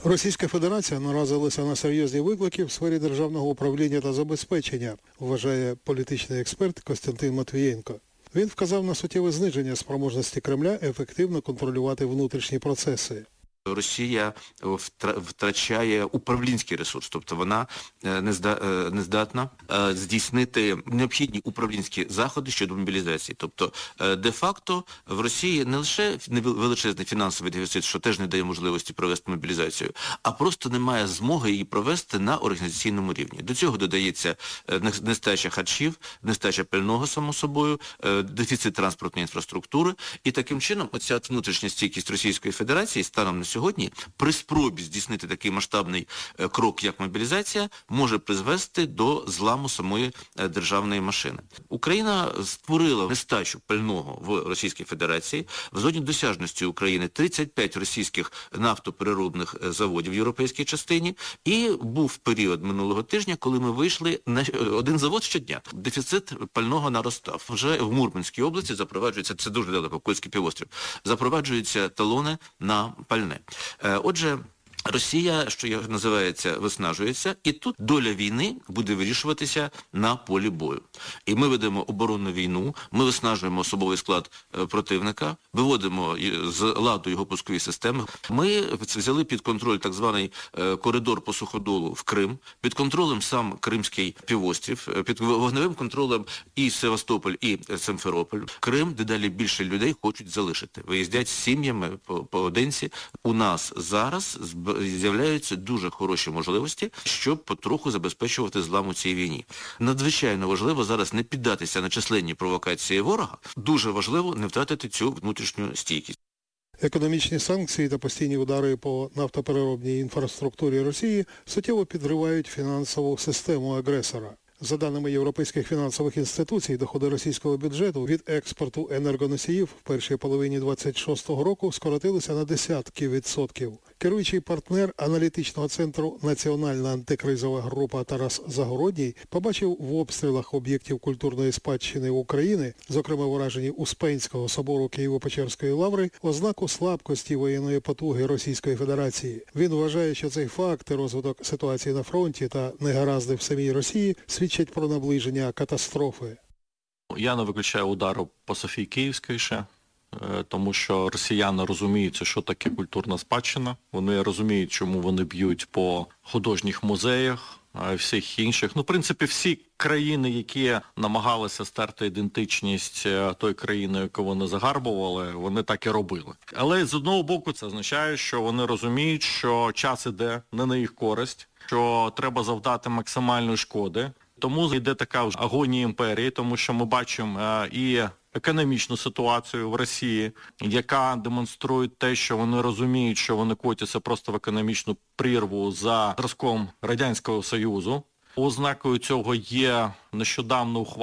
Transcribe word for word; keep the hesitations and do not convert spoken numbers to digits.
Російська Федерація наразилася на серйозні виклики в сфері державного управління та забезпечення, вважає політичний експерт Костянтин Матвієнко. Він вказав на суттєве зниження спроможності Кремля ефективно контролювати внутрішні процеси. Росія втрачає управлінський ресурс, тобто вона не здатна здійснити необхідні управлінські заходи щодо мобілізації. Тобто, де-факто в Росії не лише величезний фінансовий дефіцит, що теж не дає можливості провести мобілізацію, а просто немає змоги її провести на організаційному рівні. До цього додається нестача харчів, нестача пального, само собою, дефіцит транспортної інфраструктури. І таким чином оця внутрішня стійкість Російської Федерації станом на сьогодні при спробі здійснити такий масштабний крок, як мобілізація, може призвести до зламу самої державної машини. Україна створила нестачу пального в Російській Федерації. В зоні досяжності України тридцять п'ять російських нафтопереробних заводів в європейській частині. І був період минулого тижня, коли ми вийшли на один завод щодня. Дефіцит пального наростав. Вже в Мурманській області запроваджується, це дуже далеко, Кольський півострів, запроваджуються талони на пальне. Отже, Росія, що називається, виснажується, і тут доля війни буде вирішуватися на полі бою. І ми ведемо оборонну війну, ми виснажуємо особовий склад противника, виводимо з ладу його пускові системи. Ми взяли під контроль так званий коридор по суходолу в Крим, під контролем сам Кримський півострів, під вогневим контролем і Севастополь, і Симферополь. Крим, де далі більше людей хочуть залишити. Виїздять з сім'ями поодинці. У нас зараз з'являються дуже хороші можливості, щоб потроху забезпечувати злам у цій війні. Надзвичайно важливо зараз не піддатися на численні провокації ворога. Дуже важливо не втратити цю внутрішню стійкість. Економічні санкції та постійні удари по нафтопереробній інфраструктурі Росії суттєво підривають фінансову систему агресора. За даними європейських фінансових інституцій, доходи російського бюджету від експорту енергоносіїв в першій половині двадцять шостого року скоротилися на десятки відсотків. Керуючий партнер аналітичного центру «Національна антикризова група» Тарас Загородній побачив в обстрілах об'єктів культурної спадщини України, зокрема в ураженні Успенського собору Києво-Печерської лаври, ознаку слабкості воєнної потуги Російської Федерації. Він вважає, що цей факт, розвиток ситуації на фронті та негаразди в самій Росії свідчать про наближення катастрофи. Я не виключаю удару по Софії Київській ще, тому що росіяни розуміють, що таке культурна спадщина. Вони розуміють, чому вони б'ють по художніх музеях, всіх інших. Ну, в принципі, всі країни, які намагалися стерти ідентичність тої країни, яку вони загарбували, вони так і робили. Але з одного боку це означає, що вони розуміють, що час іде не на їх користь, що треба завдати максимальної шкоди. Тому йде така вже агонія імперії, тому що ми бачимо і економічну ситуацію в Росії, яка демонструє те, що вони розуміють, що вони котяться просто в економічну прірву за зразком Радянського Союзу. Ознакою цього є нещодавно ухвалена